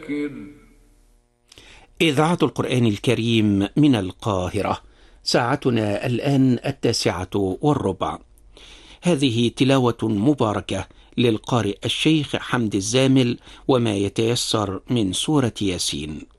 فذكر. إذاعة القرآن الكريم من القاهرة، ساعتنا الآن 9:15. هذه تلاوة مباركة للقارئ الشيخ حمد الزامل، وما يتيسر من سورة ياسين.